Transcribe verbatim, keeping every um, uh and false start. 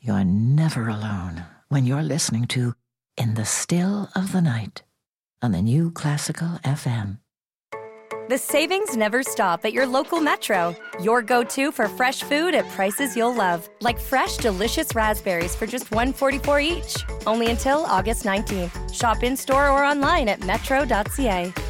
you're never alone when you're listening to In the Still of the Night on the New Classical F M. The savings never stop at your local Metro. Your go-to for fresh food at prices you'll love. Like fresh, delicious raspberries for just one dollar and forty-four cents each. Only until August nineteenth. Shop in-store or online at metro dot c a.